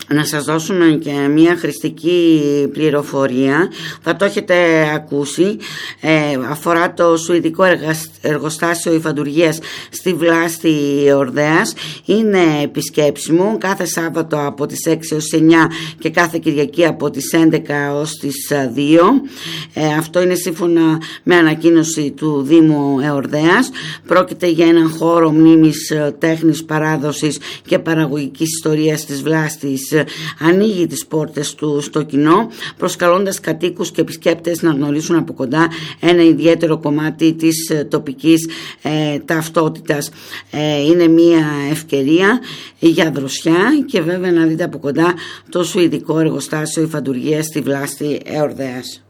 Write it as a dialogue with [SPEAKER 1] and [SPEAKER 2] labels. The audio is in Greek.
[SPEAKER 1] να σας δώσουμε και μια χρηστική πληροφορία. Θα το έχετε ακούσει. Αφορά το Σουηδικό Εργοστάσιο Υφαντουργίας στη Βλάστη Ορδέας. Είναι επισκέψιμο κάθε Σάββατο από τις 6 έως 9 και κάθε Κυριακή από τις 11 ως τις 2. Αυτό είναι σύμφωνα με ανακοίνωση του Δήμου Εορδέας. Πρόκειται για έναν χώρο μνήμης τέχνης, παράδοσης και παραγωγικής ιστορίας της Βλάστης. Ανοίγει τις πόρτες του στο κοινό, προσκαλώντας κατοίκους και επισκέπτες να γνωρίσουν από κοντά ένα ιδιαίτερο κομμάτι της τοπικής ταυτότητας. Είναι μια ευκαιρία για δροσιά και βέβαια να δείτε από κοντά το Σουηδικό Εργοστάσιο Υφαντουργίας στη Βλάστη Εορδέας.